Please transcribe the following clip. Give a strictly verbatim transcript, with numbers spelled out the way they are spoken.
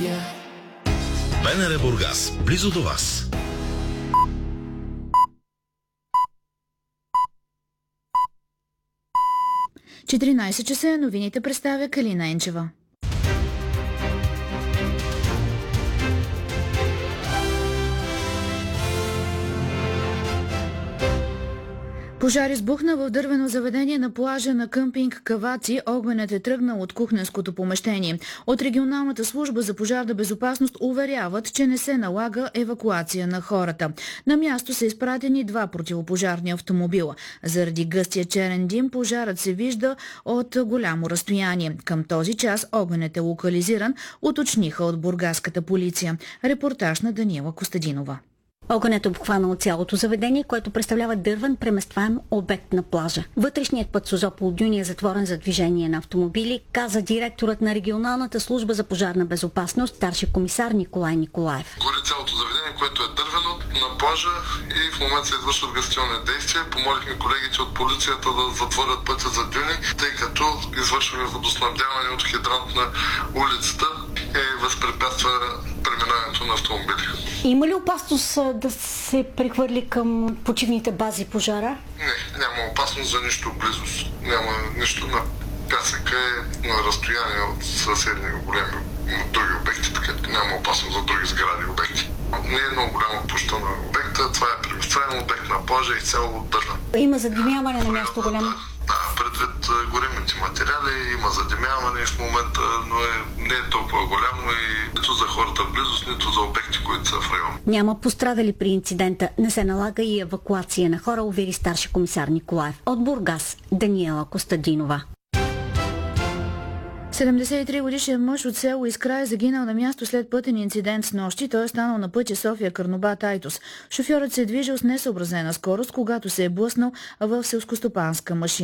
Yeah. БНР Бургас, близо до вас. четиринайсет часа новините представя Калина Енчева. Пожар избухна в дървено заведение на плажа на къмпинг Каваци. Огънят е тръгнал от кухненското помещение. От регионалната служба за пожарна безопасност уверяват, че не се налага евакуация на хората. На място са изпратени два противопожарни автомобила. Заради гъстия черен дим пожарът се вижда от голямо разстояние. Към този час огънят е локализиран, уточниха от бургаската полиция. Репортаж на Даниела Костадинова. Огънят обхванал цялото заведение, което представлява дървен преместваем обект на плажа. Вътрешният път Созопол Дюни е затворен за движение на автомобили, каза директорът на регионалната служба за пожарна безопасност, старши комисар Николай Николаев. Гори цялото заведение, което е дървено на плажа и в момента се извършват гастионни действия. Помолихме колегите от полицията да затворят пътя за Дюни, тъй като извършваме водоснабдяване от хидрант на улицата и възпрепятства преминаването на автомобили. Има ли опасност да се прехвърли към почивните бази пожара? Не, няма опасност за нищо близост. Няма нищо. На пясъка е на разстояние от съседни големи други обекти, така че няма опасност за други сгради обекти. Не е много голяма площта на обекта, това е преместваем обект на плажа и цяло от дърва. Има задимяване на място голямо? Да, предвид горемите материали има задимяване в момента, но е, не е толкова голямо и нито за хората в близост, нито за обекти, които са в район. Няма пострадали при инцидента. Не се налага и евакуация на хора, увери старши комисар Николаев. От Бургас, Даниела Костадинова. седемдесет и три годишен мъж от село Искра е загинал на място след пътен инцидент с нощи. Той е станал на пътя София-Карнобат-Айтос. Шофьорът се е движил с несъобразена скорост, когато се е блъснал в селскостопанска машина.